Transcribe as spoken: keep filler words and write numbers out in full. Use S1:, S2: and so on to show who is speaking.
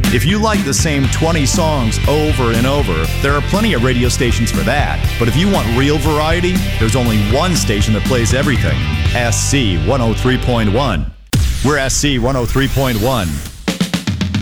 S1: If you like the same twenty songs over and over, there are plenty of radio stations for that. But if you want real variety, there's only one station that plays everything. S C one oh three point one. We're S C one oh three point one.